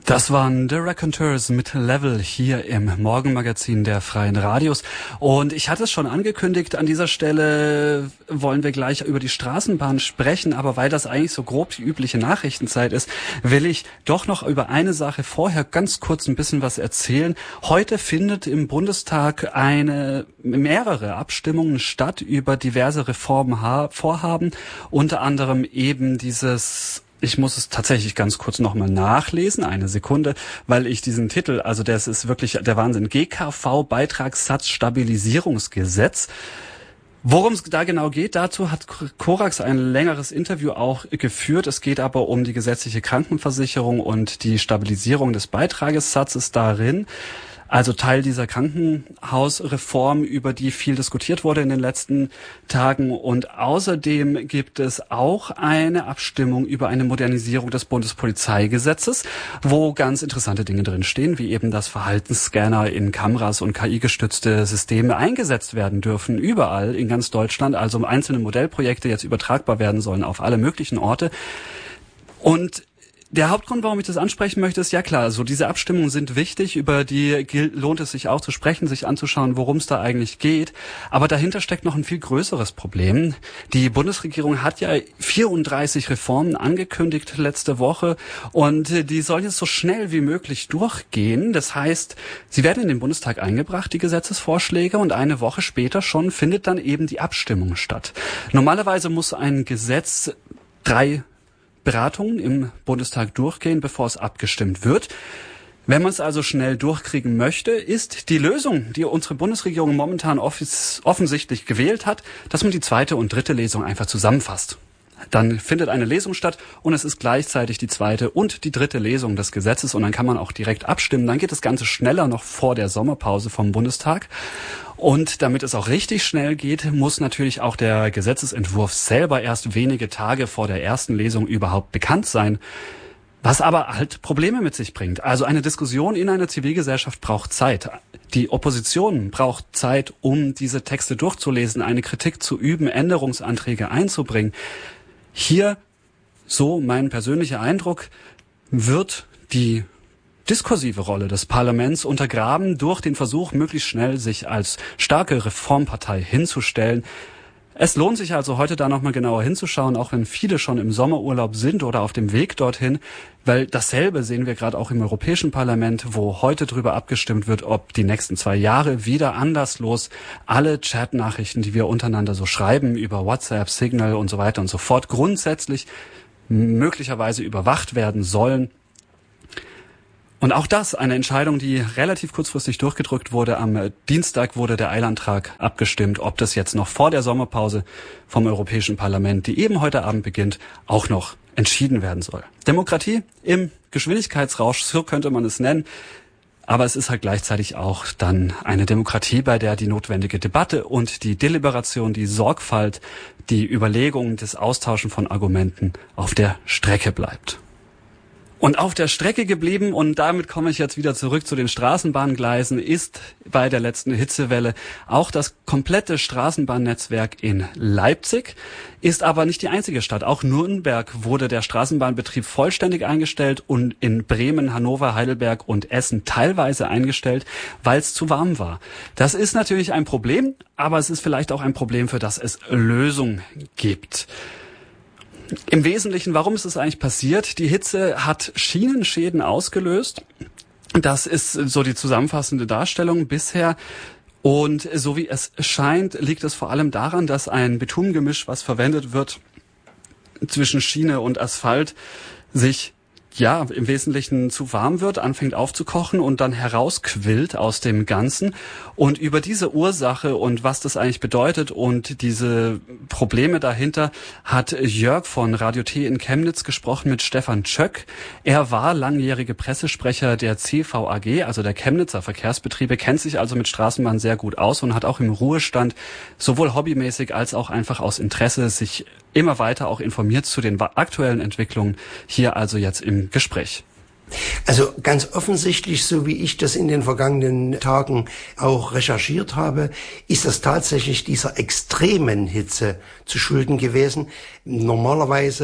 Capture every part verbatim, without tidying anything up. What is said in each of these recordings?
Das waren The Raconteurs mit Level hier im Morgenmagazin der Freien Radios. Und ich hatte es schon angekündigt, an dieser Stelle wollen wir gleich über die Straßenbahn sprechen. Aber weil das eigentlich so grob die übliche Nachrichtenzeit ist, will ich doch noch über eine Sache vorher ganz kurz ein bisschen was erzählen. Heute findet im Bundestag eine mehrere Abstimmungen statt über diverse Reformvorhaben. Unter anderem eben dieses... Ich muss es tatsächlich ganz kurz nochmal nachlesen, eine Sekunde, weil ich diesen Titel, also das ist wirklich der Wahnsinn, G K V-Beitragssatzstabilisierungsgesetz. Worum es da genau geht, dazu hat Korax ein längeres Interview auch geführt. Es geht aber um die gesetzliche Krankenversicherung und die Stabilisierung des Beitragssatzes darin. Also Teil dieser Krankenhausreform, über die viel diskutiert wurde in den letzten Tagen. Und außerdem gibt es auch eine Abstimmung über eine Modernisierung des Bundespolizeigesetzes, wo ganz interessante Dinge drin stehen, wie eben, dass Verhaltensscanner in Kameras und K I-gestützte Systeme eingesetzt werden dürfen, überall in ganz Deutschland. Also einzelne Modellprojekte jetzt übertragbar werden sollen auf alle möglichen Orte. Und der Hauptgrund, warum ich das ansprechen möchte, ist ja klar, so diese Abstimmungen sind wichtig, über die lohnt es sich auch zu sprechen, sich anzuschauen, worum es da eigentlich geht. Aber dahinter steckt noch ein viel größeres Problem. Die Bundesregierung hat ja vierunddreißig Reformen angekündigt letzte Woche und die sollen jetzt so schnell wie möglich durchgehen. Das heißt, sie werden in den Bundestag eingebracht, die Gesetzesvorschläge, und eine Woche später schon findet dann eben die Abstimmung statt. Normalerweise muss ein Gesetz drei Beratungen im Bundestag durchgehen, bevor es abgestimmt wird. Wenn man es also schnell durchkriegen möchte, ist die Lösung, die unsere Bundesregierung momentan offiz- offensichtlich gewählt hat, dass man die zweite und dritte Lesung einfach zusammenfasst. Dann findet eine Lesung statt und es ist gleichzeitig die zweite und die dritte Lesung des Gesetzes und dann kann man auch direkt abstimmen. Dann geht das Ganze schneller noch vor der Sommerpause vom Bundestag. Und damit es auch richtig schnell geht, muss natürlich auch der Gesetzesentwurf selber erst wenige Tage vor der ersten Lesung überhaupt bekannt sein. Was aber halt Probleme mit sich bringt. Also eine Diskussion in einer Zivilgesellschaft braucht Zeit. Die Opposition braucht Zeit, um diese Texte durchzulesen, eine Kritik zu üben, Änderungsanträge einzubringen. Hier, so mein persönlicher Eindruck, wird die diskursive Rolle des Parlaments untergraben durch den Versuch, möglichst schnell sich als starke Reformpartei hinzustellen. Es lohnt sich also heute da nochmal genauer hinzuschauen, auch wenn viele schon im Sommerurlaub sind oder auf dem Weg dorthin, weil dasselbe sehen wir gerade auch im Europäischen Parlament, wo heute darüber abgestimmt wird, ob die nächsten zwei Jahre wieder anlasslos alle Chatnachrichten, die wir untereinander so schreiben, über WhatsApp, Signal und so weiter und so fort, grundsätzlich möglicherweise überwacht werden sollen. Und auch das, eine Entscheidung, die relativ kurzfristig durchgedrückt wurde. Am Dienstag wurde der Eilantrag abgestimmt, ob das jetzt noch vor der Sommerpause vom Europäischen Parlament, die eben heute Abend beginnt, auch noch entschieden werden soll. Demokratie im Geschwindigkeitsrausch, so könnte man es nennen. Aber es ist halt gleichzeitig auch dann eine Demokratie, bei der die notwendige Debatte und die Deliberation, die Sorgfalt, die Überlegung, das Austauschen von Argumenten auf der Strecke bleibt. Und auf der Strecke geblieben, und damit komme ich jetzt wieder zurück zu den Straßenbahngleisen, ist bei der letzten Hitzewelle auch das komplette Straßenbahnnetzwerk in Leipzig, ist aber nicht die einzige Stadt. Auch Nürnberg wurde der Straßenbahnbetrieb vollständig eingestellt und in Bremen, Hannover, Heidelberg und Essen teilweise eingestellt, weil es zu warm war. Das ist natürlich ein Problem, aber es ist vielleicht auch ein Problem, für das es Lösungen gibt. Im Wesentlichen, warum ist es eigentlich passiert? Die Hitze hat Schienenschäden ausgelöst. Das ist so die zusammenfassende Darstellung bisher. Und so wie es scheint, liegt es vor allem daran, dass ein Bitumgemisch, was verwendet wird zwischen Schiene und Asphalt, sich ja im Wesentlichen zu warm wird, anfängt aufzukochen und dann herausquillt aus dem Ganzen. Und über diese Ursache und was das eigentlich bedeutet und diese Probleme dahinter hat Jörg von Radio T in Chemnitz gesprochen mit Stefan Tschöck. Er war langjährige Pressesprecher der C V A G, also der Chemnitzer Verkehrsbetriebe, kennt sich also mit Straßenbahn sehr gut aus und hat auch im Ruhestand sowohl hobbymäßig als auch einfach aus Interesse sich immer weiter auch informiert zu den aktuellen Entwicklungen, hier also jetzt im Gespräch. Also ganz offensichtlich, so wie ich das in den vergangenen Tagen auch recherchiert habe, ist das tatsächlich dieser extremen Hitze zu schulden gewesen. Normalerweise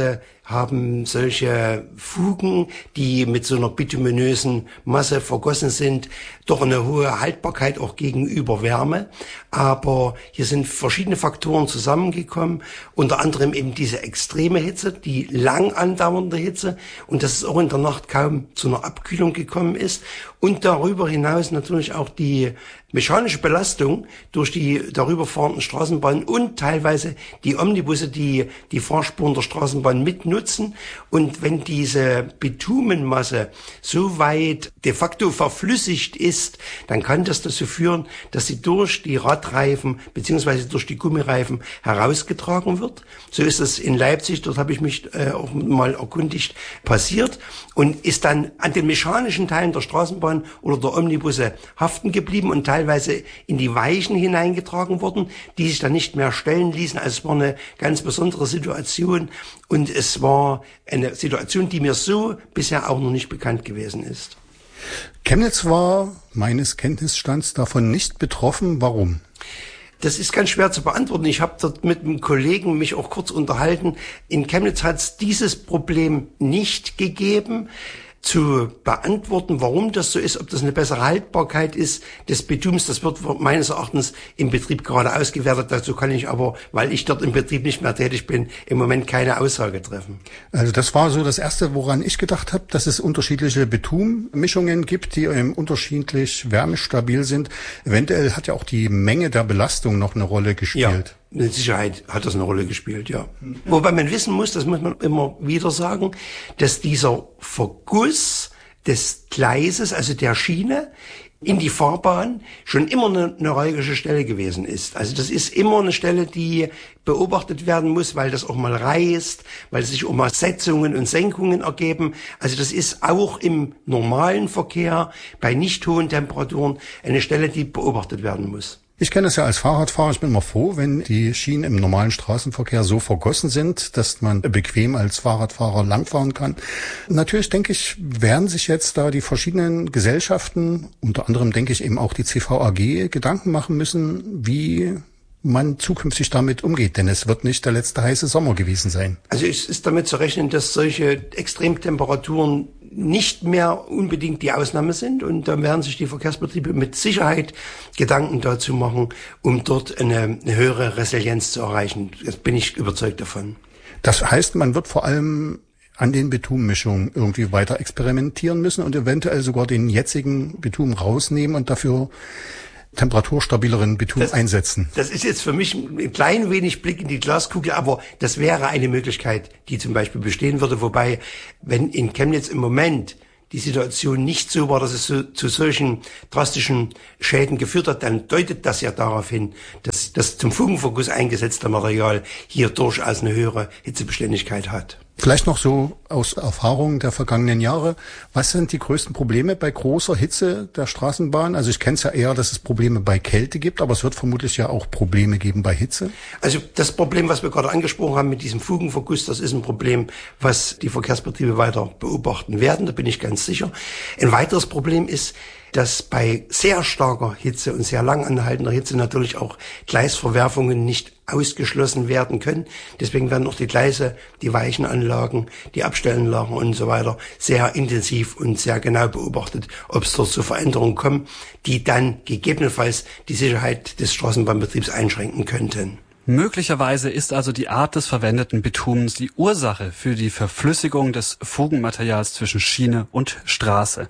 haben solche Fugen, die mit so einer bituminösen Masse vergossen sind, doch eine hohe Haltbarkeit auch gegenüber Wärme. Aber hier sind verschiedene Faktoren zusammengekommen, unter anderem eben diese extreme Hitze, die lang andauernde Hitze und dass es auch in der Nacht kaum zu einer Abkühlung gekommen ist und darüber hinaus natürlich auch die mechanische Belastung durch die darüber fahrenden Straßenbahnen und teilweise die Omnibusse, die die Fahrspuren der Straßenbahn mitnutzen. Und wenn diese Bitumenmasse so weit de facto verflüssigt ist, dann kann das dazu führen, dass sie durch die Radreifen beziehungsweise durch die Gummireifen herausgetragen wird. So ist es in Leipzig, dort habe ich mich äh, auch mal erkundigt, passiert und ist dann an den mechanischen Teilen der Straßenbahn oder der Omnibusse haften geblieben und teilweise in die Weichen hineingetragen worden, die sich dann nicht mehr stellen ließen. Also es war eine ganz besondere Situation und es war eine Situation, die mir so bisher auch noch nicht bekannt gewesen ist. Chemnitz war meines Kenntnisstands davon nicht betroffen. Warum? Das ist ganz schwer zu beantworten. Ich habe dort mit einem Kollegen mich auch kurz unterhalten. In Chemnitz hat es dieses Problem nicht gegeben. Zu beantworten, warum das so ist, ob das eine bessere Haltbarkeit ist des Bitums, das wird meines Erachtens im Betrieb gerade ausgewertet. Dazu kann ich aber, weil ich dort im Betrieb nicht mehr tätig bin, im Moment keine Aussage treffen. Also das war so das Erste, woran ich gedacht habe, dass es unterschiedliche Bitummischungen gibt, die eben unterschiedlich wärmestabil sind. Eventuell hat ja auch die Menge der Belastung noch eine Rolle gespielt. Ja. Mit Sicherheit hat das eine Rolle gespielt, ja. Mhm. Wobei man wissen muss, das muss man immer wieder sagen, dass dieser Verguss des Gleises, also der Schiene, in die Fahrbahn schon immer eine neuralgische Stelle gewesen ist. Also das ist immer eine Stelle, die beobachtet werden muss, weil das auch mal reißt, weil sich auch mal Setzungen und Senkungen ergeben. Also das ist auch im normalen Verkehr bei nicht hohen Temperaturen eine Stelle, die beobachtet werden muss. Ich kenne es ja als Fahrradfahrer. Ich bin immer froh, wenn die Schienen im normalen Straßenverkehr so vergossen sind, dass man bequem als Fahrradfahrer langfahren kann. Natürlich denke ich, werden sich jetzt da die verschiedenen Gesellschaften, unter anderem denke ich eben auch die C V A G, Gedanken machen müssen, wie man zukünftig damit umgeht, denn es wird nicht der letzte heiße Sommer gewesen sein. Also es ist damit zu rechnen, dass solche Extremtemperaturen nicht mehr unbedingt die Ausnahme sind und da werden sich die Verkehrsbetriebe mit Sicherheit Gedanken dazu machen, um dort eine, eine höhere Resilienz zu erreichen. Das bin ich überzeugt davon. Das heißt, man wird vor allem an den Bitummischungen irgendwie weiter experimentieren müssen und eventuell sogar den jetzigen Bitum rausnehmen und dafür temperaturstabileren Bitum das, einsetzen. Das ist jetzt für mich ein klein wenig Blick in die Glaskugel, aber das wäre eine Möglichkeit, die zum Beispiel bestehen würde. Wobei, wenn in Chemnitz im Moment die Situation nicht so war, dass es so, zu solchen drastischen Schäden geführt hat, dann deutet das ja darauf hin, dass das zum Fugenverguss eingesetzte Material hier durchaus eine höhere Hitzebeständigkeit hat. Vielleicht noch so aus Erfahrung der vergangenen Jahre. Was sind die größten Probleme bei großer Hitze der Straßenbahn? Also ich kenne es ja eher, dass es Probleme bei Kälte gibt, aber es wird vermutlich ja auch Probleme geben bei Hitze. Also das Problem, was wir gerade angesprochen haben mit diesem Fugenverguss, das ist ein Problem, was die Verkehrsbetriebe weiter beobachten werden, da bin ich ganz sicher. Ein weiteres Problem ist, dass bei sehr starker Hitze und sehr lang anhaltender Hitze natürlich auch Gleisverwerfungen nicht ausgeschlossen werden können. Deswegen werden auch die Gleise, die Weichenanlagen, die Abstellanlagen und so weiter sehr intensiv und sehr genau beobachtet, ob es dort zu Veränderungen kommen, die dann gegebenenfalls die Sicherheit des Straßenbahnbetriebs einschränken könnten. Möglicherweise ist also die Art des verwendeten Bitumens die Ursache für die Verflüssigung des Fugenmaterials zwischen Schiene und Straße.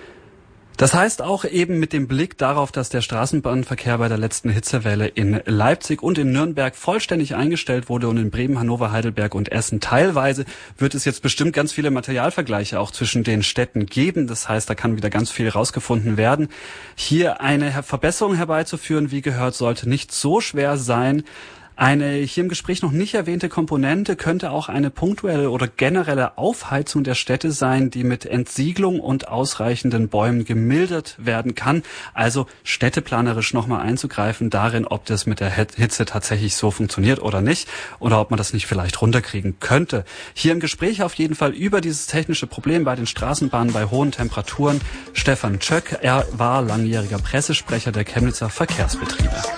Das heißt auch eben mit dem Blick darauf, dass der Straßenbahnverkehr bei der letzten Hitzewelle in Leipzig und in Nürnberg vollständig eingestellt wurde und in Bremen, Hannover, Heidelberg und Essen teilweise, wird es jetzt bestimmt ganz viele Materialvergleiche auch zwischen den Städten geben. Das heißt, da kann wieder ganz viel rausgefunden werden. Hier eine Verbesserung herbeizuführen, wie gehört, sollte nicht so schwer sein. Eine hier im Gespräch noch nicht erwähnte Komponente könnte auch eine punktuelle oder generelle Aufheizung der Städte sein, die mit Entsiegelung und ausreichenden Bäumen gemildert werden kann. Also städteplanerisch nochmal einzugreifen darin, ob das mit der Hitze tatsächlich so funktioniert oder nicht oder ob man das nicht vielleicht runterkriegen könnte. Hier im Gespräch auf jeden Fall über dieses technische Problem bei den Straßenbahnen bei hohen Temperaturen Stefan Tschöck. Er war langjähriger Pressesprecher der Chemnitzer Verkehrsbetriebe.